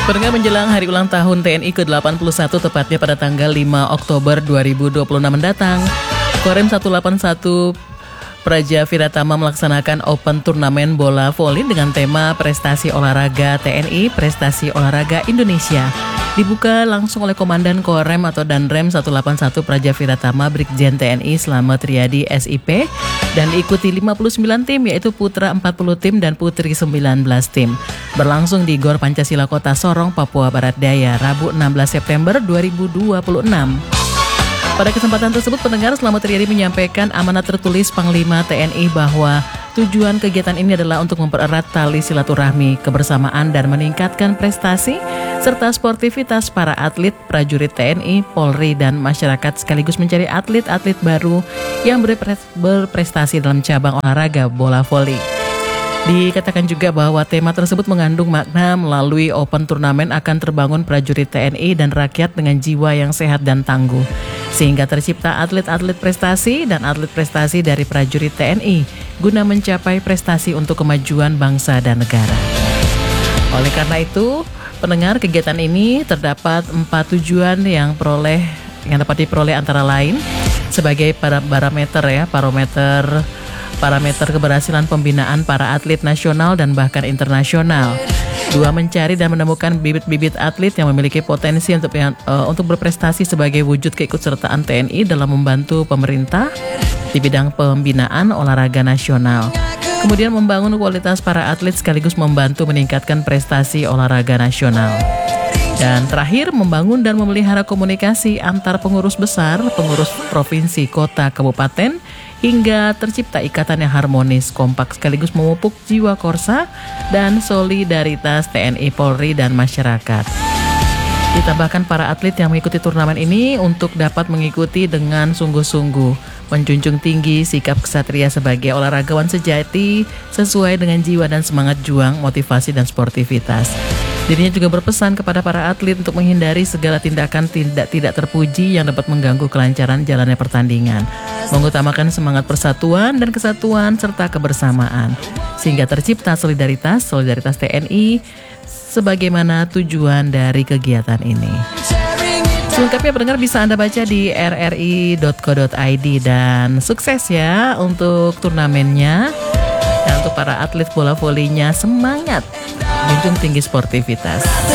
Pendengar, menjelang hari ulang tahun TNI ke-81 tepatnya pada tanggal 5 Oktober 2026 mendatang, Korem 181 Praja Viratama melaksanakan Open Turnamen Bola Voli dengan tema Prestasi Olahraga TNI, Prestasi Olahraga Indonesia. Dibuka langsung oleh Komandan Korem atau Danrem 181 Praja Viratama Brigjen TNI Slamet Riyadi SIP dan diikuti 59 tim, yaitu putra 40 tim dan putri 19 tim. Berlangsung di Gor Pancasila Kota Sorong, Papua Barat Daya, Rabu 16 September 2026. Pada kesempatan tersebut, pendengar, Slamet Riyadi menyampaikan amanat tertulis Panglima TNI bahwa tujuan kegiatan ini adalah untuk mempererat tali silaturahmi, kebersamaan, dan meningkatkan prestasi serta sportivitas para atlet, prajurit TNI, Polri, dan masyarakat, sekaligus mencari atlet-atlet baru yang berprestasi dalam cabang olahraga bola voli. Dikatakan juga bahwa tema tersebut mengandung makna melalui Open Turnamen akan terbangun prajurit TNI dan rakyat dengan jiwa yang sehat dan tangguh, sehingga tercipta atlet-atlet prestasi dan atlet prestasi dari prajurit TNI guna mencapai prestasi untuk kemajuan bangsa dan negara. Oleh karena itu, pendengar, kegiatan ini terdapat 4 tujuan yang dapat diperoleh antara lain sebagai parameter keberhasilan pembinaan para atlet nasional dan bahkan internasional. 2. Mencari dan menemukan bibit-bibit atlet yang memiliki potensi untuk berprestasi sebagai wujud keikutsertaan TNI dalam membantu pemerintah di bidang pembinaan olahraga nasional. Kemudian membangun kualitas para atlet sekaligus membantu meningkatkan prestasi olahraga nasional. Dan terakhir, membangun dan memelihara komunikasi antar pengurus besar, pengurus provinsi, kota, kabupaten, hingga tercipta ikatan yang harmonis, kompak, sekaligus memupuk jiwa korsa dan solidaritas TNI, Polri, dan masyarakat. Ditambahkan para atlet yang mengikuti turnamen ini untuk dapat mengikuti dengan sungguh-sungguh, menjunjung tinggi sikap ksatria sebagai olahragawan sejati sesuai dengan jiwa dan semangat juang, motivasi, dan sportivitas. Dirinya juga berpesan kepada para atlet untuk menghindari segala tindakan tidak terpuji yang dapat mengganggu kelancaran jalannya pertandingan, mengutamakan semangat persatuan dan kesatuan serta kebersamaan, sehingga tercipta solidaritas TNI sebagaimana tujuan dari kegiatan ini. Selengkapnya, pendengar, bisa Anda baca di rri.co.id, dan sukses ya untuk turnamennya. Dan untuk para atlet bola volinya, semangat, junjung tinggi sportivitas.